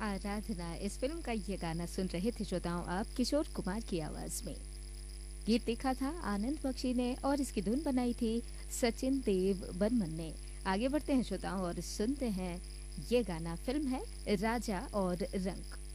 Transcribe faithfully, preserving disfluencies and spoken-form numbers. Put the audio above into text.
आराधना इस फिल्म का ये गाना सुन रहे थे श्रोताओं आप किशोर कुमार की आवाज में। गीत लिखा था आनंद बख्शी ने और इसकी धुन बनाई थी सचिन देव बर्मन ने। आगे बढ़ते हैं श्रोताओं और सुनते हैं ये गाना। फिल्म है राजा और रंक।